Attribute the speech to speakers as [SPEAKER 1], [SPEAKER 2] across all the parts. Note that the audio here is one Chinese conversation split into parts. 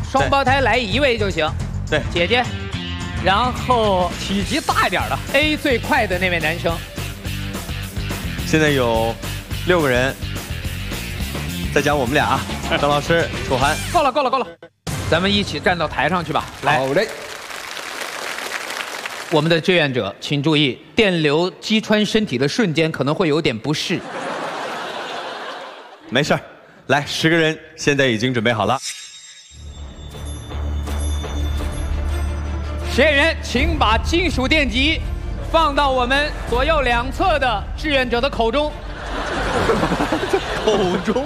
[SPEAKER 1] 双胞胎来一位就行。
[SPEAKER 2] 对，
[SPEAKER 1] 姐姐，然后体积大一点的 A 最快的那位男生。
[SPEAKER 2] 现在有6个人，再加我们俩，张老师、楚涵。
[SPEAKER 1] 够了，够了，够了，咱们一起站到台上去吧。来，
[SPEAKER 3] 好嘞。
[SPEAKER 1] 我们的志愿者，请注意，电流击穿身体的瞬间可能会有点不适。
[SPEAKER 2] 没事儿，来10个人，现在已经准备好了。
[SPEAKER 1] 实验员，请把金属电极放到我们左右两侧的志愿者的口中。
[SPEAKER 2] 口中。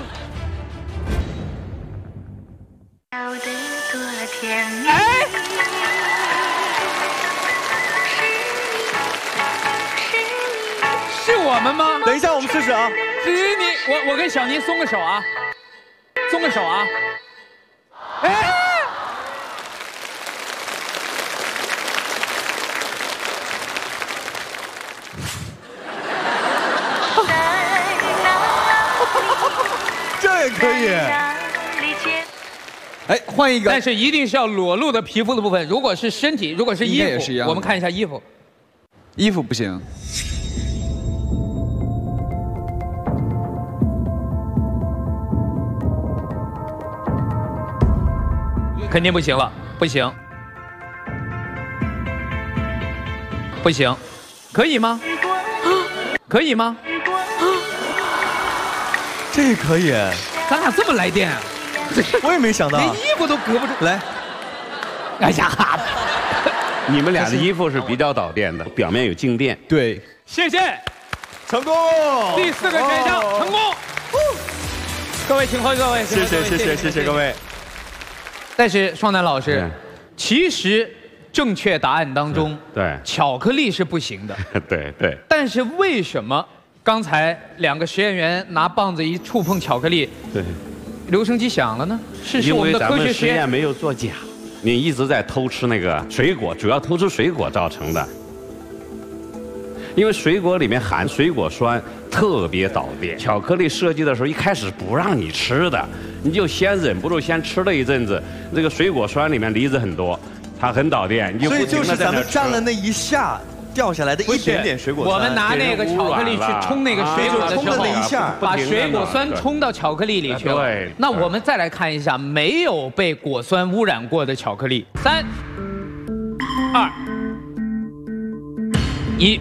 [SPEAKER 1] 哎，是我们吗？
[SPEAKER 2] 等一下，我们试试啊。
[SPEAKER 1] 子怡，我跟小妮松个手啊，松个手啊。哎。
[SPEAKER 2] 这也可以。
[SPEAKER 3] 哎，换一个。
[SPEAKER 1] 但是一定是要裸露的皮肤的部分。如果是身体，如果是衣服，
[SPEAKER 3] 也是一样。
[SPEAKER 1] 我们看一下衣服。
[SPEAKER 3] 衣服不行。
[SPEAKER 1] 肯定不行了，不行，不行，可以吗？可以吗？
[SPEAKER 2] 这可以。
[SPEAKER 1] 咱俩这么来电啊？
[SPEAKER 2] 我也没想到，
[SPEAKER 1] 连衣服都隔不住。
[SPEAKER 2] 来，
[SPEAKER 1] 哎呀，
[SPEAKER 4] 你们俩的衣服是比较导电的，表面有静电。
[SPEAKER 3] 对，
[SPEAKER 1] 谢谢，
[SPEAKER 2] 成功。
[SPEAKER 1] 第4个选项成功。各位请回座位。
[SPEAKER 2] 谢谢各位。
[SPEAKER 1] 但是双楠老师，其实正确答案当中，
[SPEAKER 4] 对，
[SPEAKER 1] 巧克力是不行的。
[SPEAKER 4] 对对。
[SPEAKER 1] 但是为什么刚才2个实验员拿棒子一触碰巧克力，
[SPEAKER 4] 对，
[SPEAKER 1] 留声机响了呢？是我们的科学
[SPEAKER 4] 因为咱们实验没有作假，你一直在偷吃那个水果，主要偷吃水果造成的。因为水果里面含水果酸，特别导电。巧克力设计的时候一开始不让你吃的，你就先忍不住先吃了一阵子，这个水果酸里面离子很多，它很导电，你就不停地在那吃。所以就是
[SPEAKER 2] 咱们蘸了那一下掉下来的一点点水果酸，
[SPEAKER 1] 我们拿那个巧克力去冲那个水果的时候，
[SPEAKER 2] 那一下
[SPEAKER 1] 把水果酸冲到巧克力里去了。
[SPEAKER 4] 对。
[SPEAKER 1] 那我们再来看一下没有被果酸污染过的巧克力。3、2、1。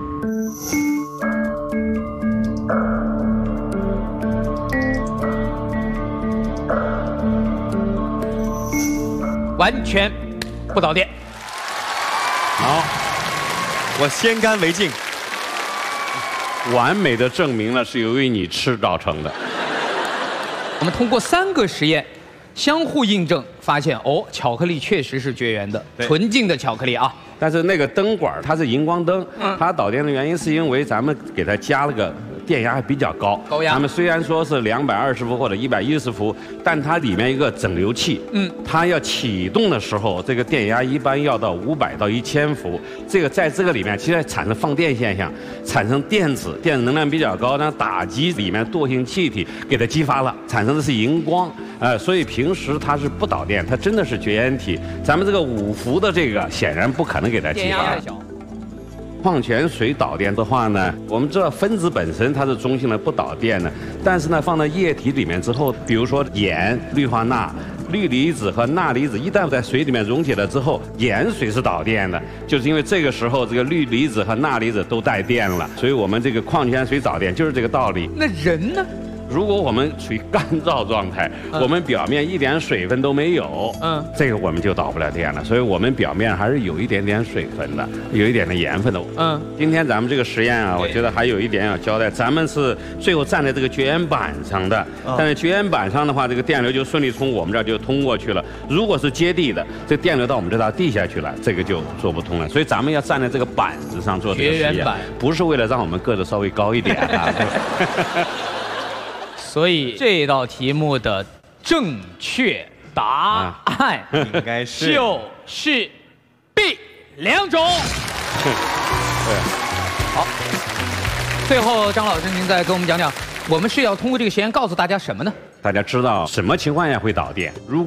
[SPEAKER 1] 完全不导电。
[SPEAKER 4] 好，
[SPEAKER 2] 我先干为敬，
[SPEAKER 4] 完美的证明了是由于你吃造成的。
[SPEAKER 1] 我们通过3个实验相互印证，发现巧克力确实是绝缘的，纯净的巧克力啊。
[SPEAKER 4] 但是那个灯管它是荧光灯，它导电的原因是因为咱们给它加了个电压比较高，
[SPEAKER 1] 高压。
[SPEAKER 4] 咱们虽然说是220伏或者110伏，但它里面一个整流器，它要启动的时候，这个电压一般要到500到1000伏。这个在这个里面其实产生放电现象，产生电子能量比较高，然后打击里面惰性气体，给它激发了，产生的是荧光，所以平时它是不导电，它真的是绝缘体。咱们这个5伏的这个显然不可能给它激发。
[SPEAKER 1] 电压太小。
[SPEAKER 4] 矿泉水导电的话呢，我们知道分子本身它是中性的，不导电的。但是呢，放到液体里面之后，比如说盐、氯化钠、氯离子和钠离子，一旦在水里面溶解了之后，盐水是导电的，就是因为这个时候这个氯离子和钠离子都带电了，所以我们这个矿泉水导电就是这个道理。
[SPEAKER 1] 那人呢？
[SPEAKER 4] 如果我们处于干燥状态，我们表面一点水分都没有，这个我们就导不了电了。所以我们表面还是有一点点水分的，有一点的盐分的。今天咱们这个实验啊，我觉得还有一点要交代，咱们是最后站在这个绝缘板上的，但是绝缘板上的话，这个电流就顺利从我们这儿就通过去了。如果是接地的，这电流到我们这道地下去了，这个就做不通了。所以咱们要站在这个板子上做这个实验，不是为了让我们个子稍微高一点啊。
[SPEAKER 1] 所以这道题目的正确答案
[SPEAKER 2] 应该是
[SPEAKER 1] 就是 B 2种。
[SPEAKER 4] 对，
[SPEAKER 1] 好，最后张老师您再给我们讲讲，我们是要通过这个实验告诉大家什么呢？
[SPEAKER 4] 大家知道什么情况下会导电？如